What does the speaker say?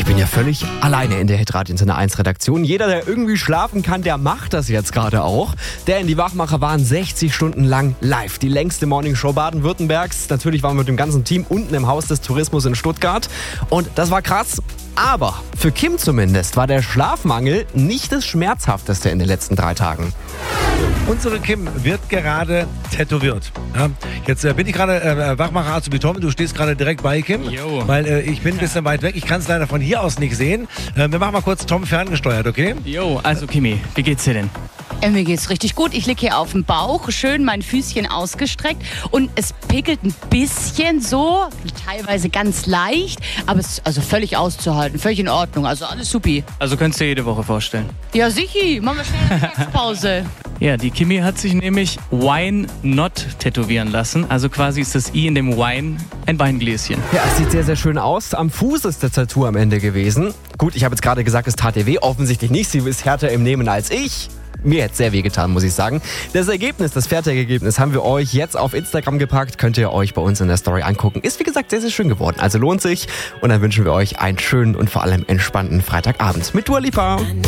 bin ja völlig alleine in der Hitradio Antenne 1 Redaktion. Jeder, der irgendwie schlafen kann, der macht das jetzt gerade auch. Der in die Wachmacher waren 60 Stunden lang live. Die längste Morningshow Baden-Württembergs. Natürlich waren wir mit dem ganzen Team unten im Haus des Tourismus in Stuttgart. Und das war krass. Aber für Kim zumindest war der Schlafmangel nicht das Schmerzhafteste in den letzten 3 Tagen. Unsere Kim wird gerade tätowiert. Ja, jetzt bin ich gerade Wachmacher Azubi Tom. Du stehst gerade direkt bei Kim. Jo. Weil ich bin ein bisschen weit weg. Ich kann es leider von hier aus nicht sehen. Wir machen mal kurz Tom ferngesteuert, okay? Jo, also Kimi, wie geht's dir denn? Mir geht's richtig gut. Ich liege hier auf dem Bauch, schön mein Füßchen ausgestreckt und es pickelt ein bisschen so, teilweise ganz leicht, aber es ist also völlig auszuhalten, völlig in Ordnung, also alles supi. Also könntest du dir jede Woche vorstellen. Ja, sichi, machen wir schnell eine Mittagspause. Ja, die Kimi hat sich nämlich Wine Not tätowieren lassen. Also quasi ist das I in dem Wine ein Weingläschen. Ja, es sieht sehr, sehr schön aus. Am Fuß ist das Tattoo am Ende gewesen. Gut, ich habe jetzt gerade gesagt, es tat ihr weh. Offensichtlich nicht. Sie ist härter im Nehmen als ich. Mir hätte es sehr weh getan, muss ich sagen. Das Ergebnis, das Fertigergebnis, haben wir euch jetzt auf Instagram gepackt. Könnt ihr euch bei uns in der Story angucken. Ist, wie gesagt, sehr, sehr schön geworden. Also lohnt sich. Und dann wünschen wir euch einen schönen und vor allem entspannten Freitagabend mit Dua Lipa.